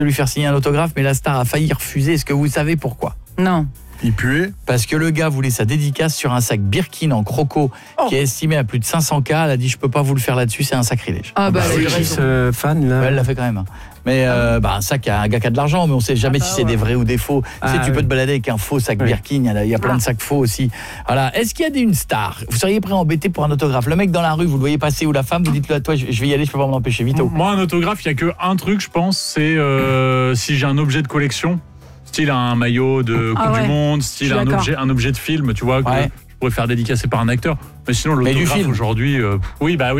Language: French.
de lui faire signer un autographe, mais la star a failli refuser. Est-ce que vous savez pourquoi ? Non. Il puait. Parce que le gars voulait sa dédicace sur un sac Birkin en croco qui est estimé à plus de 500K. Elle a dit, je peux pas vous le faire là-dessus, c'est un sacrilège. Ah bah, C'est qui ce fan là? Elle l'a fait quand même. Mais un sac à un gars qui a de l'argent, mais on sait jamais si c'est des vrais ou des faux. Tu peux te balader avec un faux sac Birkin, il y a plein de sacs faux aussi. Voilà. Est-ce qu'il y a une star ? Vous seriez prêt à embêter pour un autographe ? Le mec dans la rue, vous le voyez passer, ou la femme, vous dites-le à toi, je vais y aller, je peux pas m'en empêcher, Vito. Moi, un autographe, il y a que un truc, je pense, c'est si j'ai un objet de collection, style un maillot de Coupe du Monde, style un objet de film, tu vois, que je pourrais faire dédicacer par un acteur. Mais sinon, l'autographe aujourd'hui, oui.